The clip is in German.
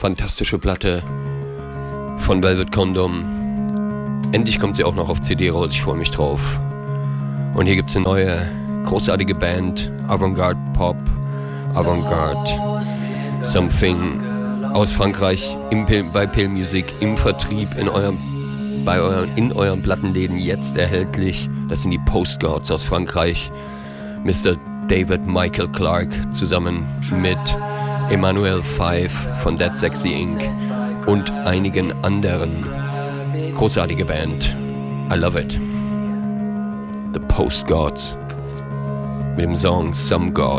Fantastische Platte von Velvet Condom. Endlich kommt sie auch noch auf CD raus, ich freue mich drauf. Und hier gibt es eine neue, großartige Band, Avantgarde Pop, Avantgarde Something aus Frankreich, bei Pale Music, im Vertrieb, in euren Plattenläden jetzt erhältlich. Das sind die Postcards aus Frankreich. Mr. David Michael Clark zusammen mit Emmanuel Five von Dead Sexy Inc. und einigen anderen. Großartige Band. I love it. The Postcards mit dem Song Some God.